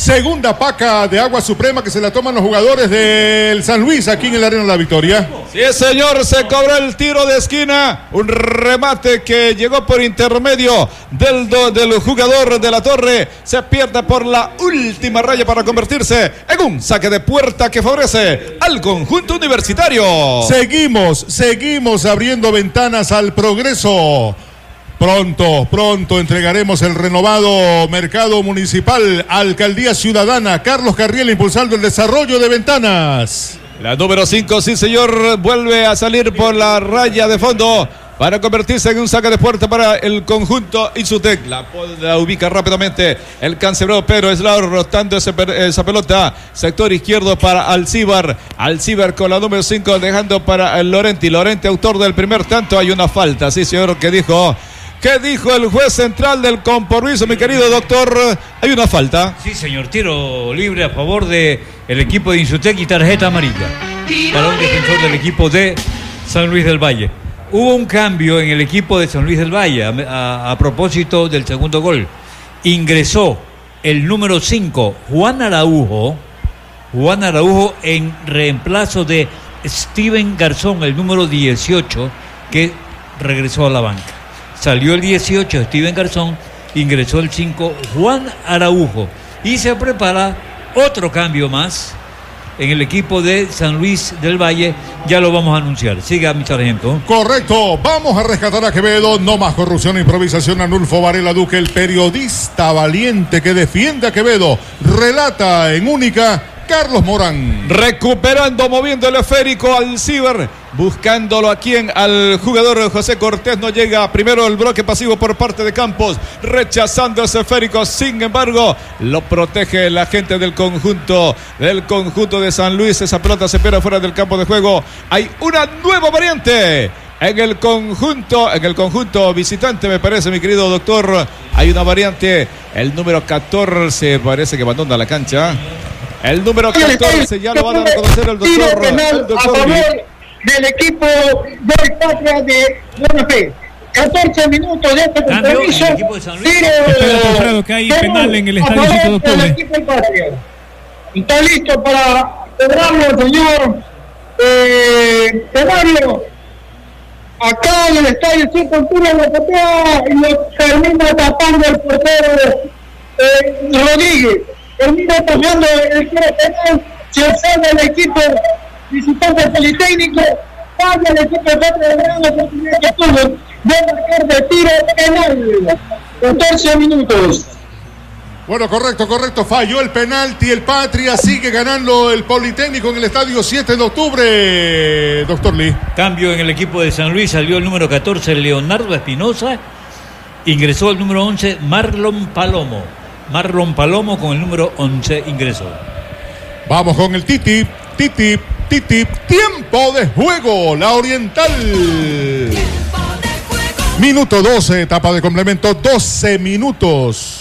Segunda paca de agua suprema que se la toman los jugadores del San Luis aquí en el Arena La Victoria. Sí, señor, se cobró el tiro de esquina. Un remate que llegó por intermedio del jugador de la Torre. Se pierde por la última raya para convertirse en un saque de puerta que favorece al conjunto universitario. Seguimos abriendo ventanas al progreso. Pronto entregaremos el renovado mercado municipal. Alcaldía Ciudadana, Carlos Carriel impulsando el desarrollo de ventanas. La número 5, sí señor, vuelve a salir por la raya de fondo para convertirse en un saque de puerta para el conjunto Insutec. La ubica rápidamente el cancerbero Pedro Eslao, rotando esa pelota. Sector izquierdo para Alcíbar con la número 5, dejando para el Lorenti, autor del primer tanto. Hay una falta, sí señor, ¿qué dijo el juez central del compromiso, mi querido doctor? Hay una falta. Sí, señor, tiro libre a favor del equipo de Insutec y tarjeta amarilla para un defensor del equipo de San Luis del Valle. Hubo un cambio en el equipo de San Luis del Valle a propósito del segundo gol. Ingresó el número 5, Juan Araujo, en reemplazo de Steven Garzón, el número 18, que regresó a la banca. Salió el 18, Steven Garzón, ingresó el 5, Juan Araujo. Y se prepara otro cambio más en el equipo de San Luis del Valle. Ya lo vamos a anunciar. Siga, mi sargento. Correcto, vamos a rescatar a Quevedo. No más corrupción e improvisación. Anulfo Varela Duque, el periodista valiente que defiende a Quevedo. Relata en única Carlos Morán. Recuperando, moviendo el esférico al Ciber, buscándolo aquí al jugador José Cortés. No llega primero el bloque pasivo por parte de Campos, rechazando ese esférico. Sin embargo, lo protege la gente del conjunto de San Luis. Esa pelota se pierde fuera del campo de juego. Hay una nueva variante en el conjunto visitante, me parece, mi querido doctor. Hay una variante. El número 14 parece que abandona la cancha. El número 14 ya lo va a dar a conocer el doctor. Penal a favor del equipo del Patria de Buena Fe. 14 minutos de este compromiso. Espérate, Alfredo, que hay penal en el Estadio 7 de Octubre. Está listo para cobrarlo, señor Tenario. Acá en el Estadio 7 de Octubre lo patea y lo termina tapando el portero Rodríguez. Termina apoyando el tiro penal, se observa el equipo visitante Politécnico, falla el equipo de Patria de gran oportunidad que tuvo de marcar de tiro penal. 14 minutos. Bueno, correcto, falló el penalti, el Patria sigue ganando el Politécnico en el Estadio 7 de Octubre, doctor Lee. Cambio en el equipo de San Luis, salió el número 14, Leonardo Espinosa, ingresó el número 11, Marlon Palomo con el número 11 ingresó. Vamos con el Titi, tiempo de juego, la Oriental. Minuto 12, etapa de complemento, 12 minutos.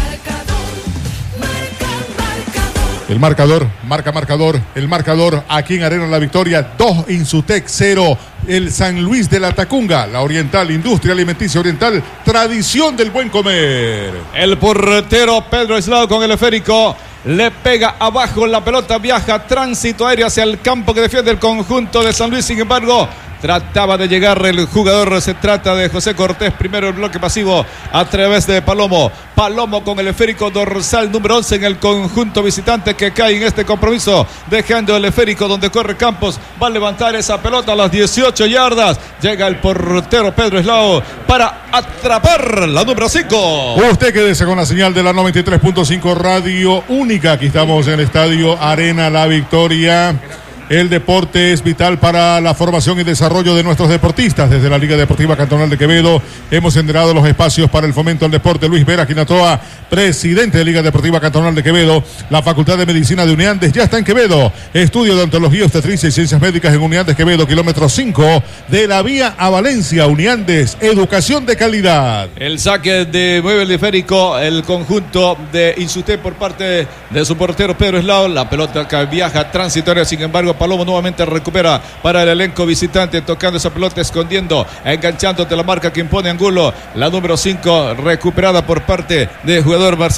El marcador aquí en Arena La Victoria, 2 Insutec 0, el San Luis de la Tacunga, la Oriental, Industria Alimenticia Oriental, tradición del buen comer. El portero Pedro Eslao con el esférico, le pega abajo, la pelota viaja, tránsito aéreo hacia el campo que defiende el conjunto de San Luis. Sin embargo, trataba de llegar el jugador, se trata de José Cortés, primero el bloque pasivo a través de Palomo con el esférico dorsal número 11 en el conjunto visitante que cae en este compromiso, dejando el esférico donde corre Campos, va a levantar esa pelota a las 18 yardas, llega el portero Pedro Eslao para atrapar la número 5. Usted quédese con la señal de la 93.5 Radio Única, aquí estamos en el Estadio Arena La Victoria. El deporte es vital para la formación y desarrollo de nuestros deportistas. Desde la Liga Deportiva Cantonal de Quevedo hemos generado los espacios para el fomento del deporte. Luis Vera Quinatoa, presidente de Liga Deportiva Cantonal de Quevedo. La Facultad de Medicina de Uniandes ya está en Quevedo. Estudio de Odontología, Obstetricia y Ciencias Médicas en Uniandes, Quevedo, kilómetro 5 de la vía a Valencia. Uniandes, educación de calidad. El saque de mueve el esférico, el conjunto de Insutec por parte de su portero Pedro Eslao. La pelota que viaja transitoria, sin embargo, Palomo nuevamente recupera para el elenco visitante, tocando esa pelota, escondiendo, enganchándote la marca que impone Angulo, la número 5, recuperada por parte del jugador Marcelo.